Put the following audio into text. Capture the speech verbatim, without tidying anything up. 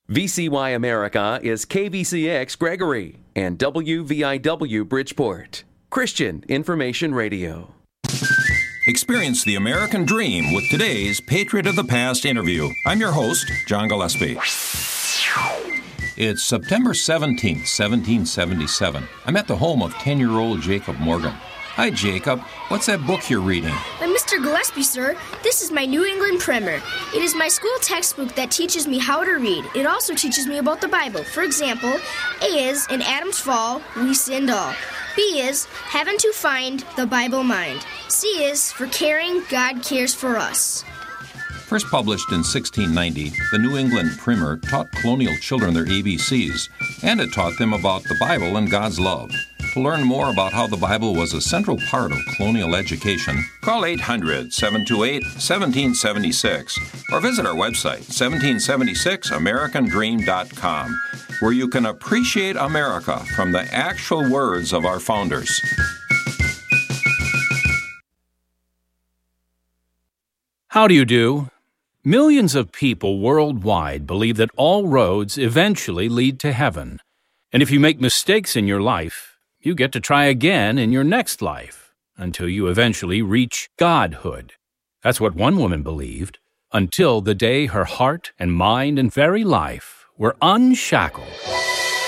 V C Y America is K V C X Gregory and W V I W Bridgeport. Christian Information Radio. Experience the American dream with today's Patriot of the Past interview. I'm your host, John Gillespie. It's September seventeenth, seventeen seventy-seven. I'm at the home of ten-year-old Jacob Morgan. Hi, Jacob. What's that book you're reading? Why, Mister Gillespie, sir, this is my New England Primer. It is my school textbook that teaches me how to read. It also teaches me about the Bible. For example, A is, in Adam's fall, we sinned all. B is, heaven to find, the Bible mind. C is, for caring, God cares for us. First published in sixteen ninety, the New England Primer taught colonial children their A B Cs, and it taught them about the Bible and God's love. To learn more about how the Bible was a central part of colonial education, call eight hundred, seven two eight, one seven seven six or visit our website, seventeen seventy-six american dream dot com, where you can appreciate America from the actual words of our founders. How do you do? Millions of people worldwide believe that all roads eventually lead to heaven. And if you make mistakes in your life, you get to try again in your next life until you eventually reach Godhood. That's what one woman believed, until the day her heart and mind and very life were unshackled